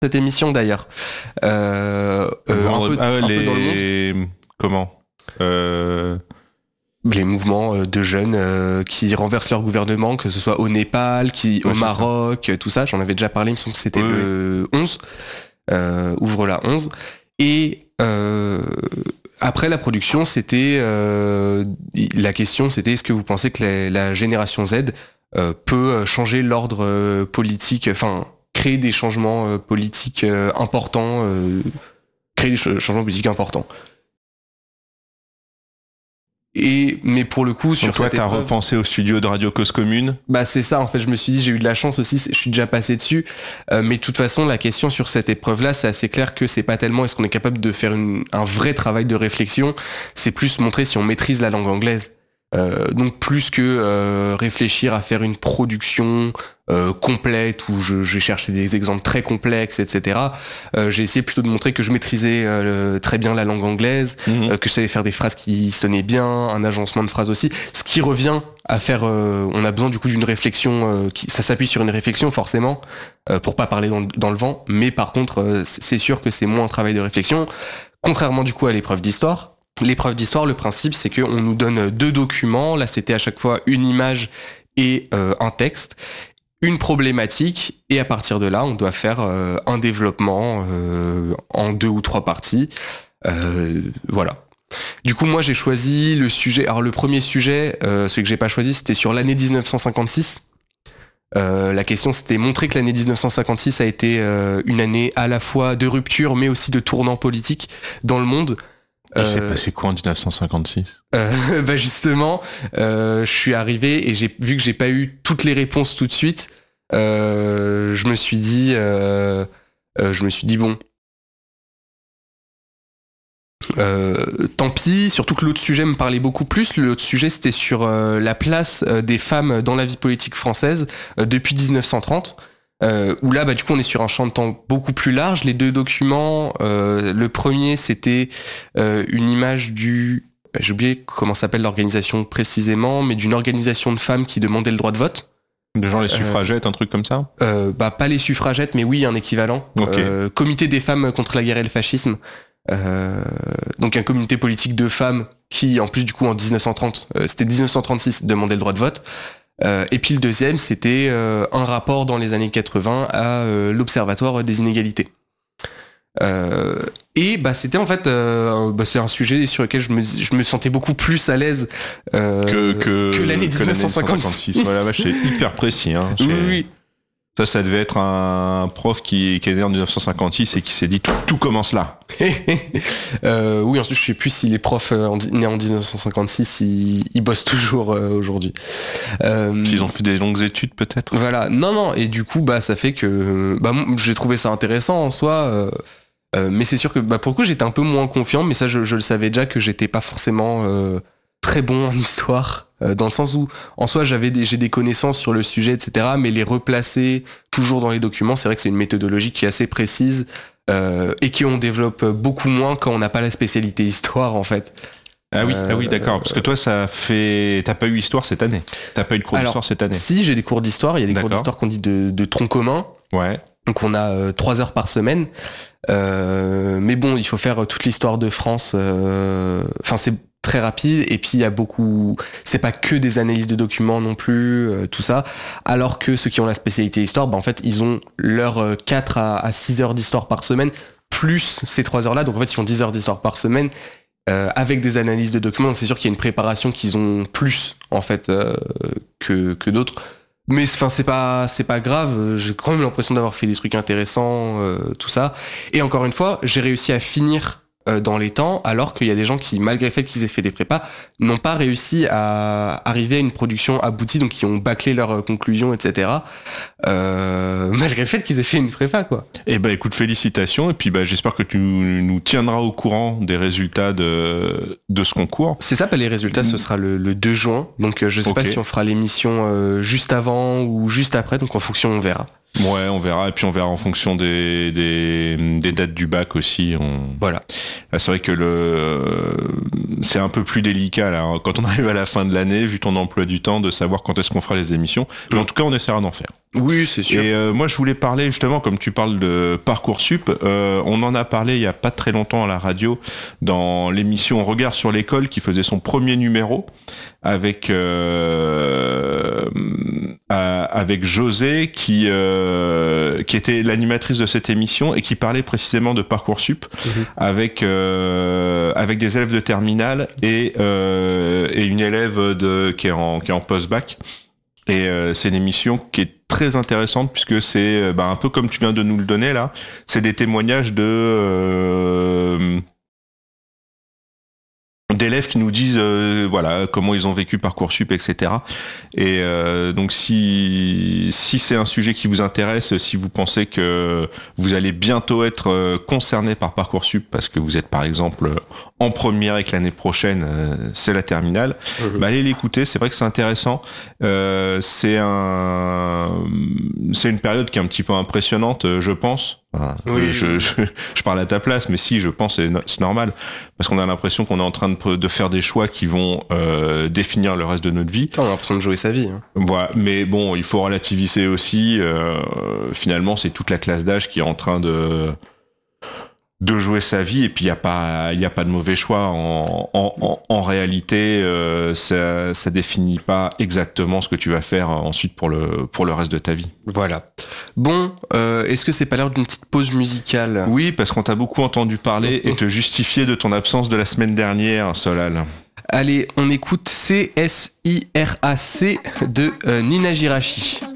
cette émission d'ailleurs. Un peu dans le monde. Comment Les mouvements de jeunes qui renversent leur gouvernement, que ce soit au Népal, au Maroc, tout ça. J'en avais déjà parlé, il me semble que c'était le 11. Ouvre la 11. Et après la production, c'était la question, c'était est-ce que vous pensez que la génération Z peut changer l'ordre politique, enfin créer des changements politiques importants, mais pour le coup, sur toi, cette épreuve... t'as repensé au studio de Radio Cause Commune ? Bah c'est ça, en fait, je me suis dit, j'ai eu de la chance aussi, je suis déjà passé dessus, mais de toute façon, la question sur cette épreuve-là, c'est assez clair que c'est pas tellement est-ce qu'on est capable de faire un vrai travail de réflexion, c'est plus montrer si on maîtrise la langue anglaise. Donc plus que réfléchir à faire une production complète où je vais chercher des exemples très complexes, etc. J'ai essayé plutôt de montrer que je maîtrisais très bien la langue anglaise, que je savais faire des phrases qui sonnaient bien, un agencement de phrases aussi, ce qui revient à faire... on a besoin du coup d'une réflexion, ça s'appuie sur une réflexion forcément, pour pas parler dans le vent, mais par contre c'est sûr que c'est moins un travail de réflexion, contrairement du coup à l'épreuve d'histoire. L'épreuve d'histoire, le principe, c'est qu'on nous donne 2 documents. Là, c'était à chaque fois une image et un texte, une problématique, et à partir de là, on doit faire un développement en 2 ou 3 parties. Voilà. Du coup, moi, j'ai choisi le sujet. Alors, le premier sujet, celui que j'ai pas choisi, c'était sur l'année 1956. La question, c'était montrer que l'année 1956 a été une année à la fois de rupture, mais aussi de tournant politique dans le monde. Il s'est passé quoi en 1956 ? Bah justement, je suis arrivé et j'ai vu que j'ai pas eu toutes les réponses tout de suite. Je me suis dit bon, tant pis. Surtout que l'autre sujet me parlait beaucoup plus. L'autre sujet, c'était sur la place des femmes dans la vie politique française depuis 1930. Où là, bah, du coup, on est sur un champ de temps beaucoup plus large. Les 2 documents, le premier, c'était une image j'ai oublié comment s'appelle l'organisation précisément, mais d'une organisation de femmes qui demandait le droit de vote. De genre les suffragettes, un truc comme ça ? Bah, pas les suffragettes, mais oui, un équivalent. Okay. Comité des femmes contre la guerre et le fascisme. Donc un comité politique de femmes qui, en plus, du coup, en 1930, c'était 1936, demandait le droit de vote. Et puis le deuxième, c'était un rapport dans les années 80 à l'Observatoire des inégalités. Et bah c'était en fait c'est un sujet sur lequel je me sentais beaucoup plus à l'aise que l'année 1956. Voilà, c'est hyper précis. Hein. Oui. Ça devait être un prof qui est né en 1956 et qui s'est dit tout commence là. Oui, ensuite je sais plus si les profs nés en 1956 ils bossent toujours aujourd'hui. S'ils ont fait des longues études peut-être. Voilà, non, et du coup bah ça fait que j'ai trouvé ça intéressant en soi. Mais c'est sûr que pour le coup j'étais un peu moins confiant, mais ça je le savais déjà que j'étais pas forcément très bon en histoire, dans le sens où en soi j'ai des connaissances sur le sujet, etc. Mais les replacer toujours dans les documents, c'est vrai que c'est une méthodologie qui est assez précise et qu'on développe beaucoup moins quand on n'a pas la spécialité histoire en fait. Ah oui, d'accord. Parce que toi, t'as pas eu histoire cette année. T'as pas eu de cours d'histoire cette année. Si, j'ai des cours d'histoire. Il y a des cours d'histoire qu'on dit de tronc commun. Ouais. Donc on a 3 heures par semaine. Mais bon, il faut faire toute l'histoire de France. Enfin, c'est très rapide. Et puis il y a beaucoup. C'est pas que des analyses de documents non plus, tout ça. Alors que ceux qui ont la spécialité histoire, en fait, ils ont leurs 4 à 6 heures d'histoire par semaine, plus ces 3 heures-là. Donc en fait, ils font 10 heures d'histoire par semaine. Avec des analyses de documents, donc c'est sûr qu'il y a une préparation qu'ils ont plus en fait que d'autres. Mais enfin c'est pas grave. J'ai quand même l'impression d'avoir fait des trucs intéressants, tout ça. Et encore une fois, j'ai réussi à finir dans les temps, alors qu'il y a des gens qui, malgré le fait qu'ils aient fait des prépas, n'ont pas réussi à arriver à une production aboutie, donc qui ont bâclé leurs conclusions, etc. Malgré le fait qu'ils aient fait une prépa, quoi. Eh ben écoute, félicitations, et puis j'espère que tu nous tiendras au courant des résultats de ce concours. C'est ça, les résultats, ce sera le 2 juin, donc je sais pas si on fera l'émission juste avant ou juste après, donc en fonction, on verra. Ouais, on verra, et puis on verra en fonction des dates du bac aussi. Voilà. Là, c'est vrai que c'est un peu plus délicat là, quand on arrive à la fin de l'année, vu ton emploi du temps, de savoir quand est-ce qu'on fera les émissions. Mais en tout cas, on essaiera d'en faire. Oui, c'est sûr. Et moi, je voulais parler justement, comme tu parles de Parcoursup, on en a parlé il y a pas très longtemps à la radio dans l'émission Regard sur l'école qui faisait son premier numéro avec avec José qui était l'animatrice de cette émission et qui parlait précisément de Parcoursup avec des élèves de terminale et une élève qui est en post-bac. Et c'est une émission qui est très intéressante puisque c'est un peu comme tu viens de nous le donner là, c'est des témoignages d'élèves qui nous disent voilà comment ils ont vécu Parcoursup, etc. Et donc si c'est un sujet qui vous intéresse, si vous pensez que vous allez bientôt être concerné par Parcoursup parce que vous êtes par exemple en première et que l'année prochaine c'est la terminale, allez l'écouter, c'est vrai que c'est intéressant. C'est une période qui est un petit peu impressionnante, je pense. Voilà. Oui, je parle à ta place, mais si, je pense que c'est normal, parce qu'on a l'impression qu'on est en train de faire des choix qui vont définir le reste de notre vie. On a l'impression de jouer sa vie. Hein. Voilà, mais bon, il faut relativiser aussi. Finalement, c'est toute la classe d'âge qui est en train de jouer sa vie, et puis il y a pas de mauvais choix en réalité. Ça définit pas exactement ce que tu vas faire ensuite pour le reste de ta vie. Voilà. Bon, est-ce que c'est pas l'heure d'une petite pause musicale ? Oui, parce qu'on t'a beaucoup entendu parler et te justifier de ton absence de la semaine dernière, Solal. Allez, on écoute CSIRAC de Nina Jirachi.